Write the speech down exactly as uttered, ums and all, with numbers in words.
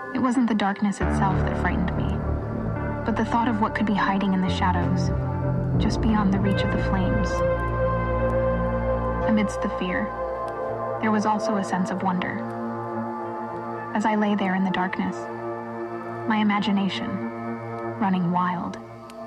It wasn't the darkness itself that frightened me, but the thought of what could be hiding in the shadows, just beyond the reach of the flames. Amidst the fear, there was also a sense of wonder. As I lay there in the darkness, my imagination running wild,